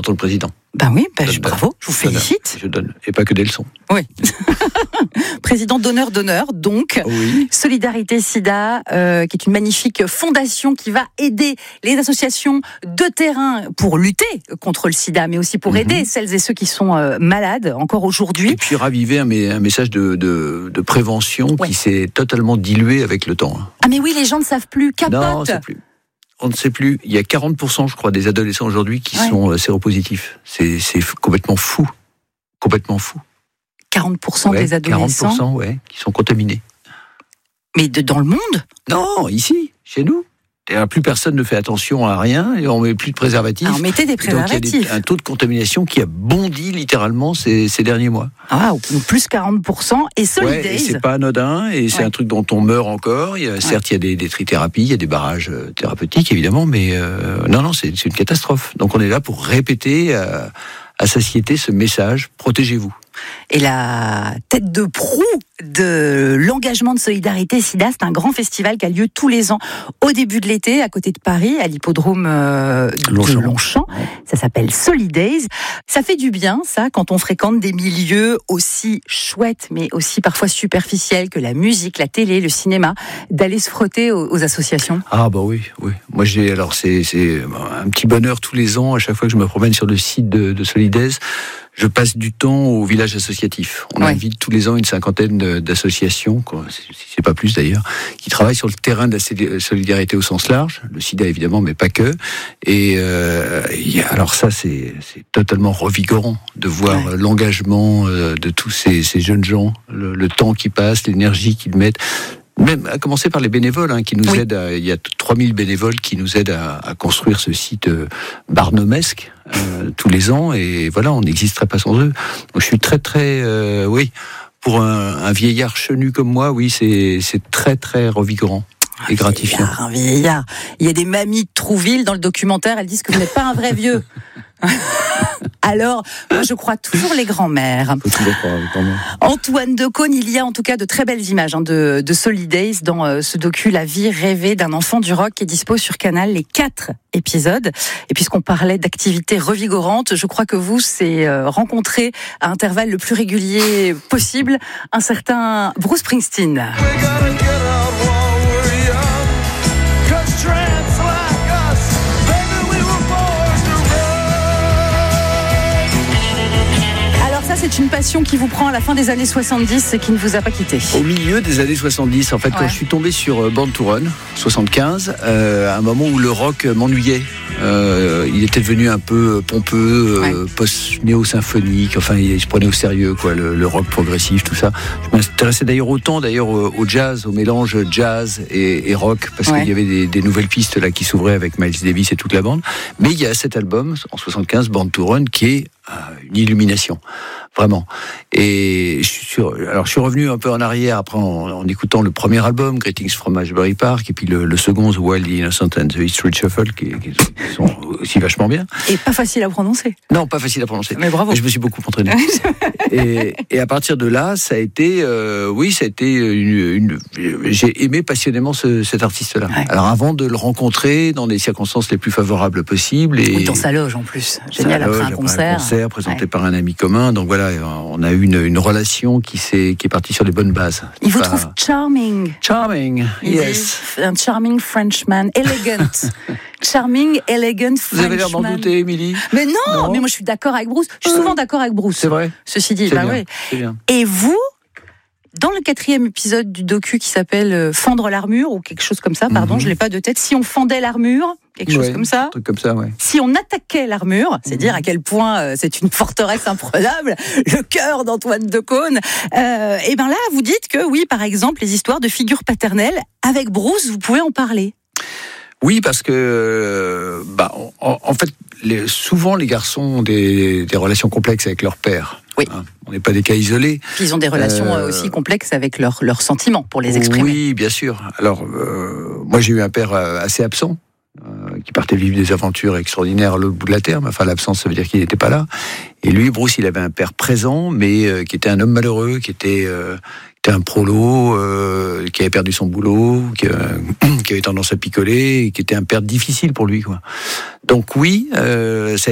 tant que président. Ben oui, bravo, je vous félicite. Je donne, et pas que des leçons. Oui. Président d'honneur, donc. Oui. Solidarité Sida, qui est une magnifique fondation qui va aider les associations de terrain pour lutter contre le sida, mais aussi pour aider celles et ceux qui sont malades encore aujourd'hui. Et puis raviver un message de prévention qui s'est totalement dilué avec le temps. Ah mais oui, les gens ne savent plus, capote. Non, on ne sait plus. On ne sait plus. Il y a 40%, je crois, des adolescents aujourd'hui qui sont séropositifs. C'est complètement fou. Complètement fou. 40% des adolescents 40%, qui sont contaminés. Mais dans le monde ? Non, ici, chez nous. Plus personne ne fait attention à rien et on met plus de préservatifs. Alors, mettez des préservatifs. Donc il y a un taux de contamination qui a bondi littéralement ces derniers mois. Ah, plus 40% et Solidays. Et c'est pas anodin et c'est un truc dont on meurt encore. Certes, il y a des trithérapies, il y a des barrages thérapeutiques évidemment, mais non, c'est une catastrophe. Donc on est là pour répéter à satiété ce message, protégez-vous. Et la tête de proue de l'engagement de Solidarité Sida, c'est un grand festival qui a lieu tous les ans au début de l'été à côté de Paris, à l'hippodrome de Longchamp. Ça s'appelle Solidays. Ça fait du bien, ça, quand on fréquente des milieux aussi chouettes, mais aussi parfois superficiels que la musique, la télé, le cinéma, d'aller se frotter aux associations. Ah bah oui. Moi c'est un petit bonheur tous les ans, à chaque fois que je me promène sur le site de Solidays. Je passe du temps au village associatif. On invite tous les ans une cinquantaine d'associations, si c'est pas plus d'ailleurs, qui travaillent sur le terrain de la solidarité au sens large, le sida évidemment, mais pas que. Et alors ça, c'est totalement revigorant de voir l'engagement de tous ces jeunes gens, le temps qui passe, l'énergie qu'ils mettent. Même à commencer par les bénévoles qui nous aident. Il y a 3000 bénévoles qui nous aident à construire ce site barnumesque tous les ans. Et voilà, on n'existerait pas sans eux. Donc je suis très pour un vieillard chenu comme moi, c'est très très revigorant. Et gratifiant. Un vieillard. Il y a des mamies de Trouville dans le documentaire, elles disent que vous n'êtes pas un vrai vieux. Alors, moi je crois toujours les grands-mères. Antoine Decaune, il y a en tout cas de très belles images de Solidays dans ce docu La vie rêvée d'un enfant du rock qui est dispo sur Canal, les 4 épisodes. Et puisqu'on parlait d'activités revigorantes, je crois que vous, c'est rencontrer à intervalles le plus régulier possible un certain Bruce Springsteen. C'est une passion qui vous prend à la fin des années 70 et qui ne vous a pas quitté. Au milieu des années 70, en fait, quand je suis tombé sur Born to Run, 75, à un moment où le rock m'ennuyait. Il était devenu un peu pompeux, post-néo-symphonique, enfin, il se prenait au sérieux, le rock progressif, tout ça. Je m'intéressais d'ailleurs autant au jazz, au mélange jazz et rock, parce qu'il y avait des nouvelles pistes là qui s'ouvraient avec Miles Davis et toute la bande. Mais il y a cet album, en 75, Born to Run, qui est une illumination, vraiment. Et je suis revenu un peu en arrière après en écoutant le premier album, Greetings from Asbury Park, et puis le second, The Wild, the Innocent and the History Shuffle, qui sont aussi vachement bien. Et pas facile à prononcer. Non, pas facile à prononcer. Mais bravo. Je me suis beaucoup entraîné. et à partir de là, ça a été, j'ai aimé passionnément cet artiste-là. Ouais. Alors avant de le rencontrer dans des circonstances les plus favorables possibles. Et dans sa loge en plus. Génial, après un concert. Présenté par un ami commun. Donc voilà, on a eu une relation qui est partie sur les bonnes bases. Il vous trouve charming. Charming, yes. Un charming Frenchman, elegant. Charming, elegant Frenchman. Vous avez l'air d'en douter, Émilie. Mais non, mais moi je suis d'accord avec Bruce. Je suis souvent d'accord avec Bruce. C'est vrai. Ceci dit, c'est bien. Et vous, dans le 4e épisode du docu qui s'appelle Fendre l'armure, ou quelque chose comme ça, pardon, je l'ai pas de tête. Si on fendait l'armure, quelque chose comme ça. Un truc comme ça, ouais. Si on attaquait l'armure, c'est dire à quel point c'est une forteresse imprenable, le cœur d'Antoine Decaune. Et ben là, vous dites que oui, par exemple, les histoires de figures paternelles, avec Bruce, vous pouvez en parler. Oui, parce que, en fait, souvent les garçons ont des relations complexes avec leur père. Oui. On n'est pas des cas isolés. Puis ils ont des relations aussi complexes avec leurs sentiments, pour les exprimer. Oui, bien sûr. Alors, moi j'ai eu un père assez absent, qui partait vivre des aventures extraordinaires à l'autre bout de la terre. Mais enfin, l'absence, ça veut dire qu'il n'était pas là. Et lui, Bruce, il avait un père présent, mais qui était un homme malheureux, qui était un prolo, qui avait perdu son boulot, qui avait tendance à picoler, et qui était un père difficile pour lui, quoi. Donc oui, ça